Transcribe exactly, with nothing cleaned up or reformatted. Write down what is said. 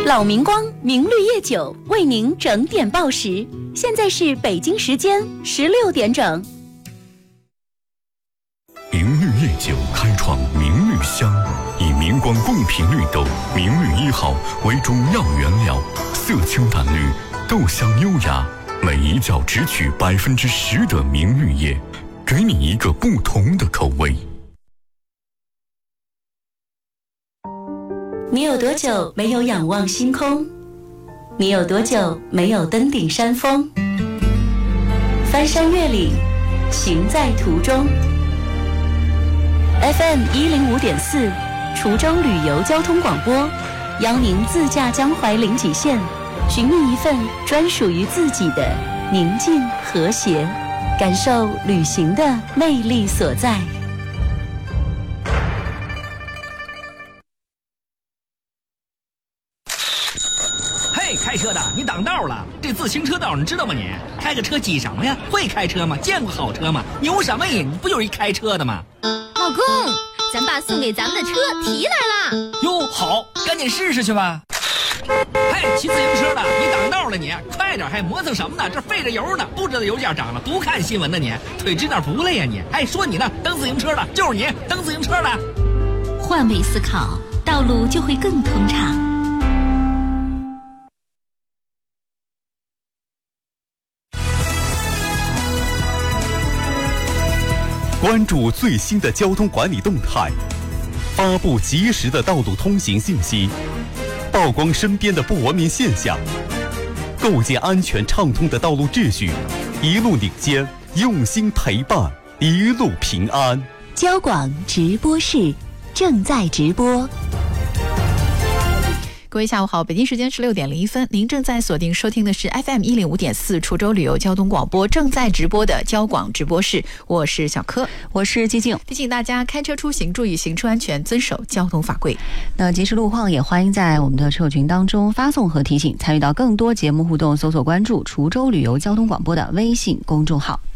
老明光明绿叶酒为您整点报时，现在是北京时间十六点整。 明绿叶酒开创明绿香，以明光贡品绿豆明绿一号为中药原料，色清淡绿，豆香优雅，每一窖只取百分之十的明绿叶，给你一个不同的口味。 你有多久没有仰望星空？你有多久没有登顶山峰？翻山越岭，行在途中。F M 一零五点四，滁州旅游交通广播，邀您自驾江淮零几线，寻觅一份专属于自己的宁静和谐，感受旅行的魅力所在。 开车的，你挡道了！这自行车道你知道吗你？开个车挤什么呀？会开车吗？见过好车吗？牛什么呀？你不就是一开车的吗？ 老公，咱爸送给咱们的车提来了。 哟，好，赶紧试试去吧。嘿，骑自行车的，你挡道了你！快点，还磨蹭什么呢？这费着油呢，不知道油价涨了，不看新闻呢你？腿直点不累呀你？哎，说你呢，蹬自行车的就是你，蹬自行车的。 换位思考，道路就会更通畅。 关注最新的交通管理动态，发布及时的道路通行信息，曝光身边的不文明现象，构建安全畅通的道路秩序，一路领先，用心陪伴，一路平安。 交广直播室正在直播。 各位下午好，北京时间十六点零一分，您正在锁定收听的是 F M 一零五点四滁州旅游交通广播正在直播的交广直播室，我是小柯， 我是寂静。 提醒大家开车出行注意行车安全，遵守交通法规。 那及时路况也欢迎在我们的车友群当中发送和提醒，参与到更多节目互动，搜索关注滁州旅游交通广播的微信公众号。